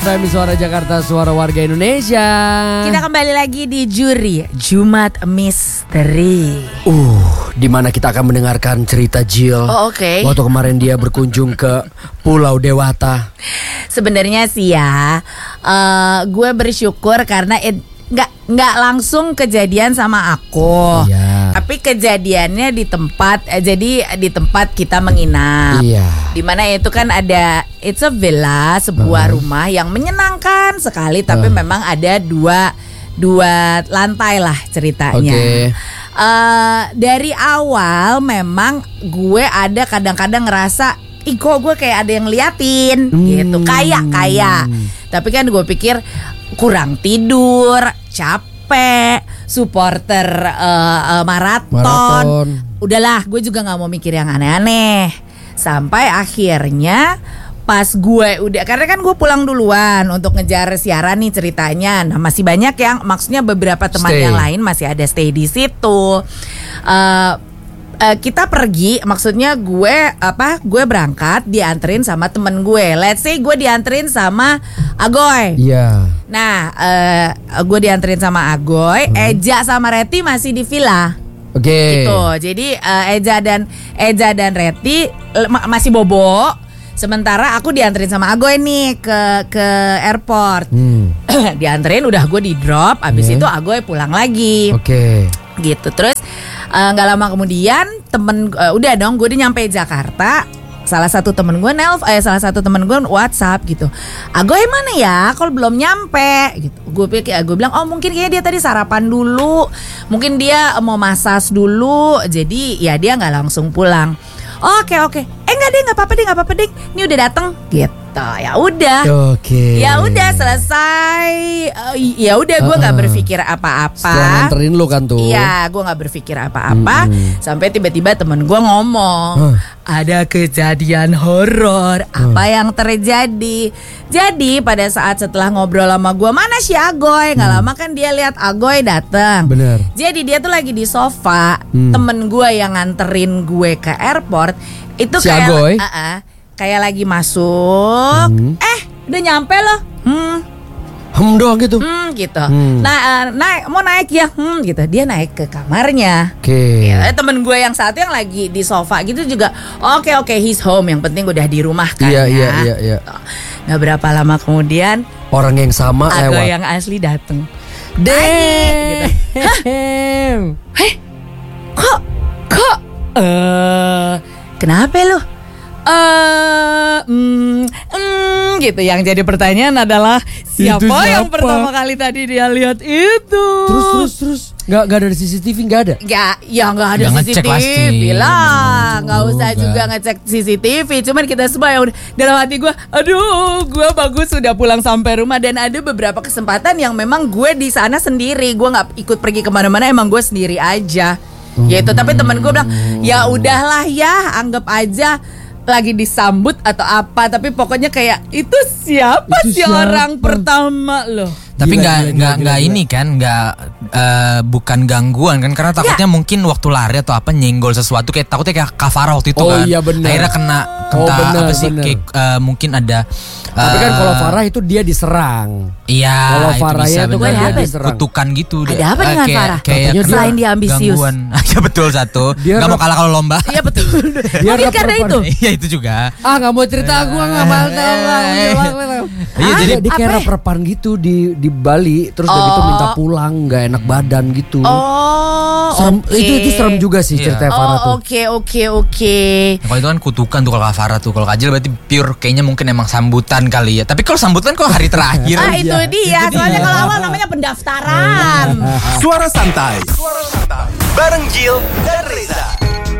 Prime Suara Jakarta, suara warga Indonesia. Kita kembali lagi di Juri Jumat Misteri. Di mana kita akan mendengarkan cerita Jill. Oke. Waktu kemarin dia berkunjung ke Pulau Dewata. Sebenarnya sih ya, gue bersyukur karena nggak langsung kejadian sama aku. Iya. Tapi kejadiannya di tempat, jadi di tempat kita menginap. Iya. Dimana itu kan ada, it's a villa, sebuah rumah yang menyenangkan sekali. Tapi memang ada dua lantai lah ceritanya. Oke. Dari awal memang gue ada kadang-kadang ngerasa, ih kok gue kayak ada yang liatin gitu, kayak. Tapi kan gue pikir kurang tidur, capek, supporter maraton. Udahlah, gue juga nggak mau mikir yang aneh-aneh. Sampai akhirnya pas gue udah, karena kan gue pulang duluan untuk ngejar siaran nih ceritanya. Nah masih banyak yang, maksudnya beberapa teman yang lain masih ada stay di situ. Kita pergi, maksudnya gue berangkat dianterin sama temen gue. Let's say gue dianterin sama Agoy. Iya. Nah, gue dianterin sama Agoy, Eja sama Reti masih di villa. Oke. Gitu. Jadi Eja dan Reti masih bobo. Sementara aku dianterin sama Agoy nih ke airport. Dianterin, udah gue di drop. Abis itu Agoy pulang lagi. Oke. Gitu. Terus nggak lama kemudian udah dong, gue udah nyampe Jakarta. Salah satu temen gue WhatsApp gitu, Agoy mana ya, kalau belum nyampe gitu. Gue bilang, oh mungkin kayaknya dia tadi sarapan dulu, mungkin dia mau massage dulu, jadi ya dia nggak langsung pulang. Oke. Nggak apa-apa deh, ini udah dateng gitu. Ya udah. Oke. Ya udah selesai. Ya udah, gue nggak berpikir apa-apa. Setelah nganterin lo kan tuh. Iya, gue nggak berpikir apa-apa. Sampai tiba-tiba temen gue ngomong, ada kejadian horor. Apa yang terjadi? Jadi pada saat setelah ngobrol sama gue, mana si Agoy? Nggak lama kan dia lihat Agoy datang. Bener. Jadi dia tuh lagi di sofa. Temen gue yang nganterin gue ke airport itu si kayak Agoy? Kayak lagi masuk, udah nyampe loh, doang gitu. Gitu. Nah, mau naik ya, gitu. Dia naik ke kamarnya. Oke. Ya, temen gue yang satu yang lagi di sofa gitu juga, oke, he's home. Yang penting udah di rumah kan. Iya. Nggak berapa lama kemudian Orang yang sama Agoy lewat. yang asli dateng. Damn. Heh, kok, kenapa lu? Gitu. Yang jadi pertanyaan adalah siapa yang pertama kali tadi dia lihat itu? Terus nggak ada CCTV, nggak ada? Nggak ada CCTV lah, nggak usah juga ngecek CCTV. Cuman kita semua yang dalam hati gue, aduh, gue bagus sudah pulang sampai rumah. Dan ada beberapa kesempatan yang memang gue di sana sendiri, gue nggak ikut pergi kemana-mana, emang gue sendiri aja. Gitu. Tapi teman gue bilang, ya udahlah ya, anggap aja lagi disambut atau apa, tapi pokoknya kayak itu siapa orang pertama loh. Tapi nggak ini kan, bukan gangguan kan, karena takutnya mungkin waktu lari atau apa nyenggol sesuatu, kayak takutnya kayak Kavara waktu itu kan. Iya bener. Akhirnya kena apa sih, bener. kayak mungkin ada. Tapi kan kalau Farah itu dia diserang. Iya. Kalau Farahnya itu kan dia diserang. Kutukan gitu. Ada apa dengan Farah? Kayak selain dia ambisius. Ya betul, satu. Gak mau kalah kalau lomba. Iya betul. Dia mungkin karena itu. Iya itu juga. Nggak mau cerita, gue nggak mau tahu. Iya, jadi dia kayak reperpan gitu di Bali, terus udah gitu minta pulang, nggak enak badan gitu. Serem, itu serem juga sih ceritanya Farah tuh. Oke. Kalau itu kan kutukan tuh kalau Farah tuh. Kalau Kajil berarti pure, kayaknya mungkin emang sambutan kali ya. Tapi kalau sambutan kok hari terakhir. Itu dia. Soalnya kalau awal namanya pendaftaran. Suara santai bareng Jill dan Reza.